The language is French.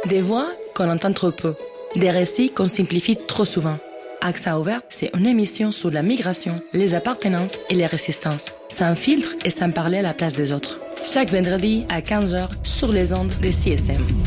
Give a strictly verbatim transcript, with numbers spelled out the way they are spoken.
Des voix qu'on entend trop peu. Des récits qu'on simplifie trop souvent. Accent ouvert, c'est une émission sur la migration, les appartenances et les résistances. Sans filtre et sans parler à la place des autres. Chaque vendredi à quinze heures sur les ondes des C S M.